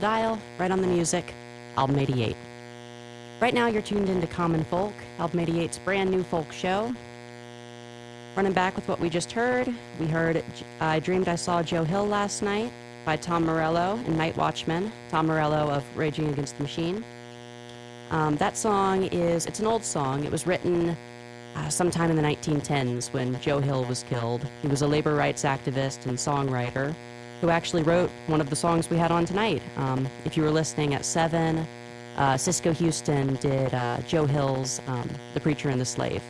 dial, right on the music, Album 88. Right now you're tuned into Common Folk, Album 88's brand new folk show. Running back with what we just heard, we heard I Dreamed I Saw Joe Hill Last Night by Tom Morello and Night Watchman, Tom Morello of Raging Against the Machine. That song it's an old song. It was written sometime in the 1910s when Joe Hill was killed. He was a labor rights activist and songwriter who actually wrote one of the songs we had on tonight. If you were listening at 7, Cisco Houston did Joe Hill's The Preacher and the Slave.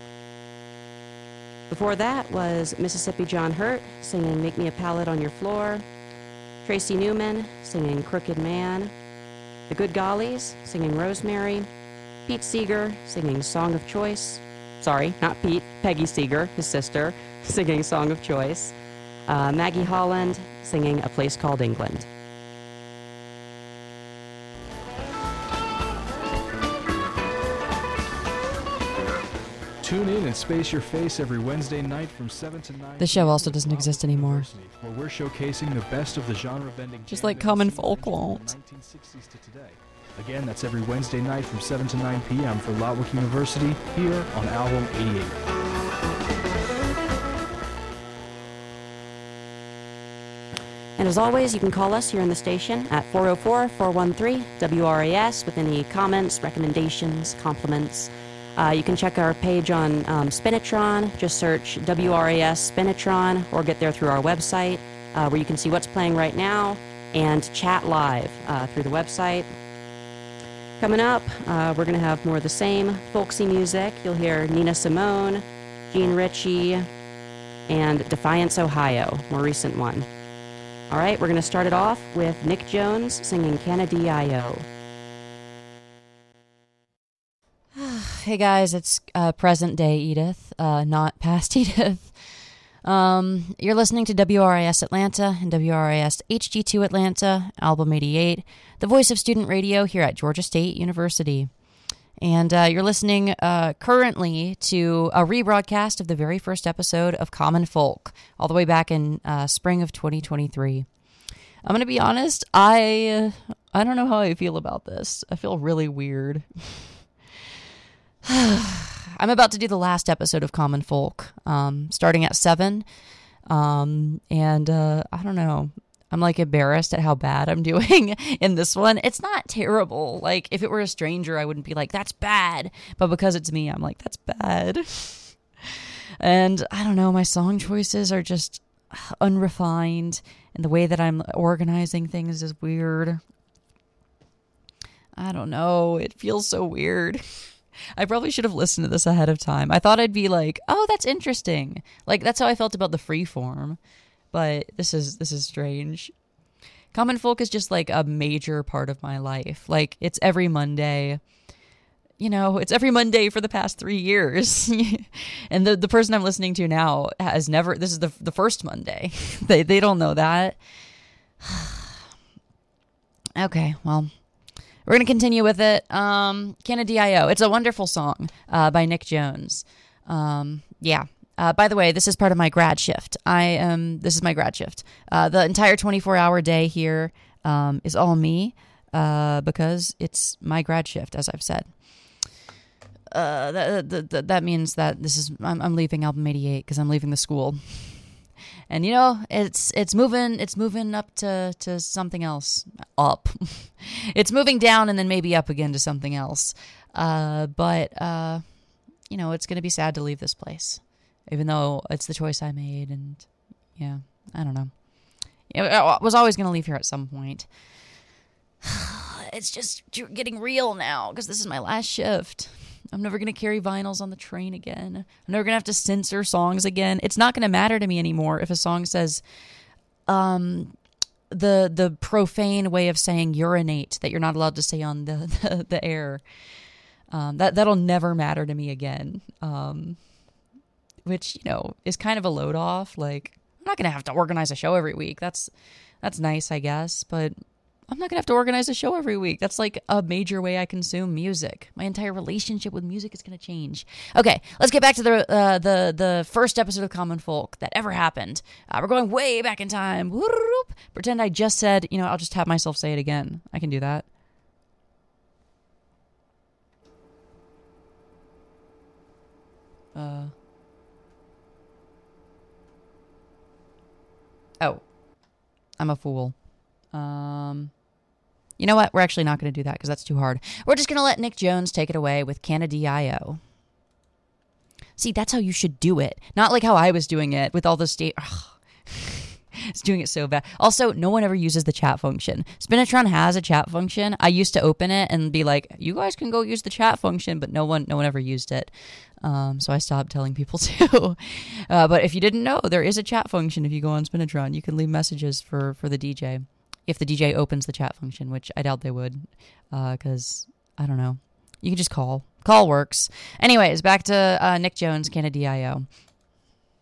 Before that was Mississippi John Hurt singing Make Me a Pallet on Your Floor, Tracy Newman singing Crooked Man, The Good Gollies singing Rosemary, Pete Seeger singing Song of Choice. Sorry, not Pete, Peggy Seeger, his sister, singing Song of Choice. Maggie Holland singing A Place Called England. Tune in and space your face every Wednesday night from 7 to 9. The show also doesn't exist anymore. Where we're showcasing the best of the genre-bending... Just like Common Folk won't. 1960s to today. Again, that's every Wednesday night from 7 to 9 p.m. for Lotwick University here on Album 88. And as always, you can call us here in the station at 404-413-WRAS with any comments, recommendations, compliments. You can check our page on Spinitron. Just search WRAS Spinitron or get there through our website where you can see what's playing right now and chat live through the website. Coming up, we're going to have more of the same folksy music. You'll hear Nina Simone, Gene Ritchie, and Defiance, Ohio, more recent one. All right, we're going to start it off with Nick Jones singing Canada-I-O. Hey guys, it's present day Edith, not past Edith. You're listening to WRIS Atlanta and WRIS HD2 Atlanta, Album 88, the voice of student radio here at Georgia State University. And you're listening currently to a rebroadcast of the very first episode of Common Folk, all the way back in spring of 2023. I'm going to be honest, I don't know how I feel about this. I feel really weird. I'm about to do the last episode of Common Folk, starting at 7, and I don't know. I'm like embarrassed at how bad I'm doing in this one. It's not terrible. Like if it were a stranger, I wouldn't be like, that's bad. But because it's me, I'm like, that's bad. And I don't know, my song choices are just unrefined, and the way that I'm organizing things is weird. I don't know. It feels so weird. I probably should have listened to this ahead of time. I thought I'd be like, oh, that's interesting. Like, that's how I felt about the Freeform. But this is strange. Common Folk is just like a major part of my life. Like, it's every Monday. You know, it's every Monday for the past 3 years. And the person I'm listening to now has never, this is the first Monday. They don't know that. Okay, well, we're going to continue with it. Canada-I-O. It's a wonderful song by Nick Jones. Yeah. By the way, this is part of my grad shift. This is my grad shift. The entire 24-hour day here is all me because it's my grad shift, as I've said. That means that I'm leaving Album 88 because I'm leaving the school. And you know, it's moving up to something else. Up. It's moving down and then maybe up again to something else. But you know, it's going to be sad to leave this place, even though it's the choice I made. And yeah, I don't know. I was always going to leave here at some point. It's just getting real now because this is my last shift. I'm never going to carry vinyls on the train again. I'm never going to have to censor songs again. It's not going to matter to me anymore if a song says the profane way of saying urinate that you're not allowed to say on the air. That'll never matter to me again. Which, you know, is kind of a load off. Like, I'm not going to have to organize a show every week. That's nice, I guess. But I'm not gonna have to organize a show every week. That's like a major way I consume music. My entire relationship with music is gonna change. Okay, let's get back to the first episode of Common Folk that ever happened. We're going way back in time. Whoop. Pretend I just said, I'll just have myself say it again. I can do that. Oh, I'm a fool. You know what? We're actually not going to do that because that's too hard. We're just going to let Nick Jones take it away with Canada.io. See, that's how you should do it. Not like how I was doing it with all the state. It's doing it so bad. Also, no one ever uses the chat function. Spinatron has a chat function. I used to open it and be like, you guys can go use the chat function, but no one ever used it. So I stopped telling people to. But if you didn't know, there is a chat function if you go on Spinatron. You can leave messages for the DJ. If the DJ opens the chat function, which I doubt they would, because, I don't know. You can just call. Call works. Anyways, back to Nick Jones, Canada.io.